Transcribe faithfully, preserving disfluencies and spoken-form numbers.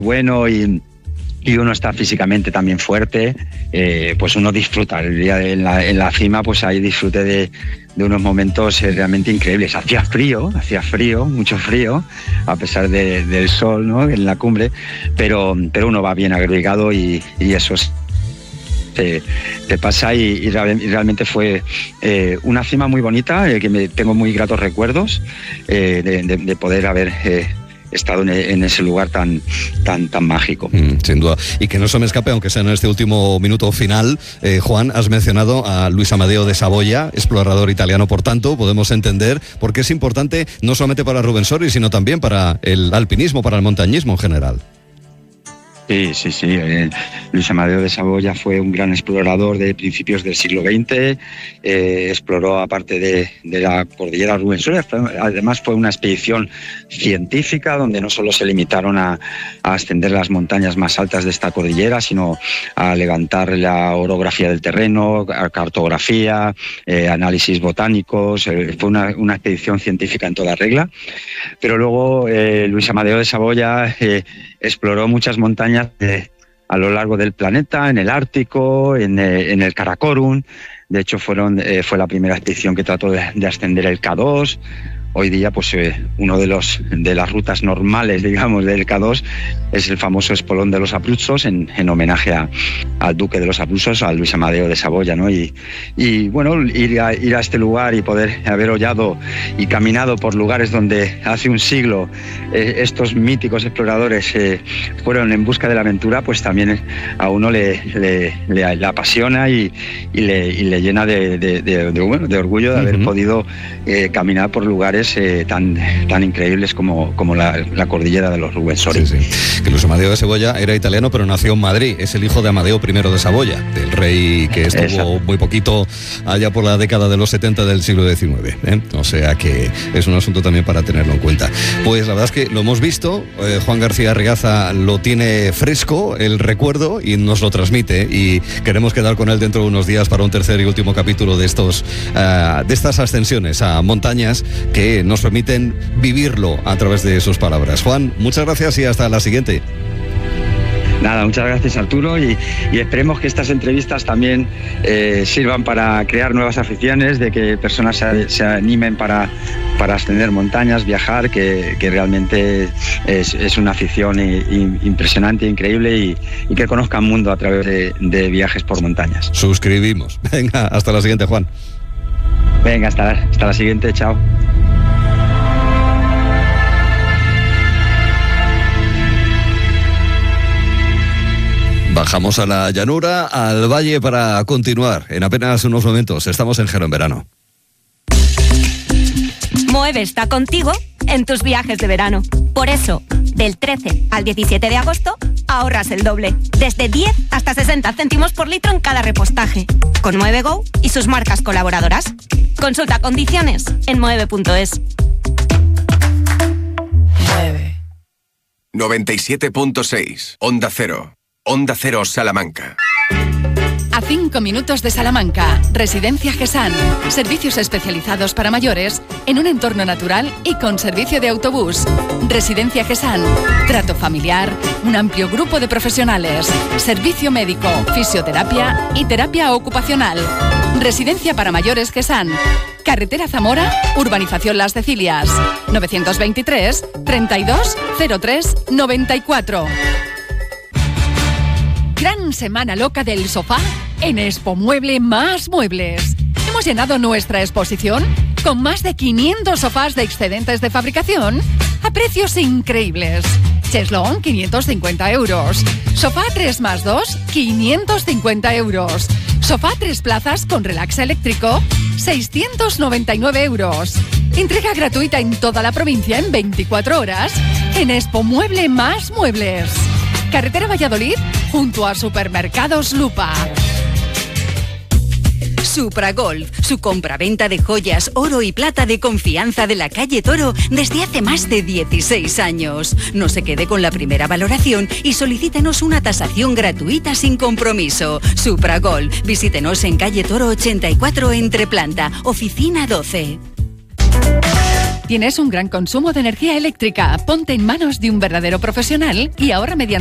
bueno y, y uno está físicamente también fuerte, eh, pues uno disfruta. El día de, en, la, en la cima, pues ahí disfruté de, de unos momentos eh, realmente increíbles. Hacía frío, hacía frío, mucho frío, a pesar de, del sol, ¿no?, en la cumbre, pero, pero uno va bien agregado y, y eso es... Te, te pasa y, y, real, y realmente fue eh, una cima muy bonita, eh, que me tengo muy gratos recuerdos eh, de, de, de poder haber eh, estado en, en ese lugar tan tan tan mágico. Mm, sin duda. Y que no se me escape, aunque sea en este último minuto final, eh, Juan, has mencionado a Luis Amadeo de Saboya, explorador italiano, por tanto, podemos entender por qué es importante no solamente para Rubén Soris, sino también para el alpinismo, para el montañismo en general. Sí, sí, sí. Eh, Luis Amadeo de Saboya fue un gran explorador de principios del siglo veinte. Eh, exploró, aparte de, de la cordillera Rubén Soria, además fue una expedición científica donde no solo se limitaron a, a ascender las montañas más altas de esta cordillera, sino a levantar la orografía del terreno, cartografía, eh, análisis botánicos. Eh, fue una, una expedición científica en toda regla. Pero luego eh, Luis Amadeo de Saboya eh, exploró muchas montañas Eh, a lo largo del planeta, en el Ártico, en, eh, en el Karakorum. De hecho, fueron, eh, fue la primera expedición que trató de, de ascender el K dos. Hoy día, pues eh, uno de los de las rutas normales, digamos, del K dos es el famoso Espolón de los Abruzos, en, en homenaje a, al duque de los Abruzos, a Luis Amadeo de Saboya, ¿no? Y, y bueno, ir a, ir a este lugar y poder haber hollado y caminado por lugares donde hace un siglo eh, estos míticos exploradores eh, fueron en busca de la aventura, pues también a uno le, le, le, le apasiona y, y, le, y le llena de, de, de, de, bueno, de orgullo de haber uh-huh. podido eh, caminar por lugares Eh, tan, tan increíbles como, como la, la cordillera de los Rubén Soris. Sí, sí. Que Luis Amadeo de Saboya era italiano, pero nació en Madrid. Es el hijo de Amadeo primero de Saboya, del rey que estuvo Exacto. muy poquito allá por la década de los setenta del siglo diecinueve. ¿eh? O sea que es un asunto también para tenerlo en cuenta. Pues la verdad es que lo hemos visto, eh, Juan García Regaza lo tiene fresco, el recuerdo, y nos lo transmite. Y queremos quedar con él dentro de unos días para un tercer y último capítulo de, estos, uh, de estas ascensiones a montañas que nos permiten vivirlo a través de sus palabras. Juan, muchas gracias y hasta la siguiente. Nada, muchas gracias, Arturo, y, y esperemos que estas entrevistas también eh, sirvan para crear nuevas aficiones, de que personas se, se animen para, para ascender montañas, viajar, que, que realmente es, es una afición y, y impresionante, increíble, y, y que conozcan mundo a través de, de viajes por montañas. Suscribimos. Venga, hasta la siguiente, Juan. Venga, hasta, hasta la siguiente, chao. Bajamos a la llanura, al valle, para continuar. En apenas unos momentos estamos en Gelo en Verano. Moeve está contigo en tus viajes de verano. Por eso, del trece al diecisiete de agosto, ahorras el doble. Desde diez hasta sesenta céntimos por litro en cada repostaje. Con Moeve Go y sus marcas colaboradoras. Consulta condiciones en moeve punto es. Mueve. noventa y siete punto seis. Onda Cero. Onda Cero Salamanca. A cinco minutos de Salamanca, Residencia Gesán. Servicios especializados para mayores en un entorno natural y con servicio de autobús. Residencia Gesán. Trato familiar, un amplio grupo de profesionales, servicio médico, fisioterapia y terapia ocupacional. Residencia para mayores Gesán. Carretera Zamora, Urbanización Las Cecilias. novecientos veintitrés, treinta y dos, cero tres, noventa y cuatro. Gran semana loca del sofá en Expo Mueble Más Muebles. Hemos llenado nuestra exposición con más de quinientos sofás de excedentes de fabricación a precios increíbles. Cheslón, quinientos cincuenta euros. Sofá tres más dos, quinientos cincuenta euros. Sofá tres plazas con relax eléctrico, seiscientos noventa y nueve euros. Entrega gratuita en toda la provincia en veinticuatro horas en Expo Mueble Más Muebles. Carretera Valladolid, junto a Supermercados Lupa. Supragolf, su compraventa de joyas, oro y plata de confianza de la calle Toro desde hace más de dieciséis años. No se quede con la primera valoración y solicítenos una tasación gratuita sin compromiso. Supragolf, visítenos en calle Toro ochenta y cuatro, entre planta, oficina doce. Tienes un gran consumo de energía eléctrica. Ponte en manos de un verdadero profesional y ahorra mediante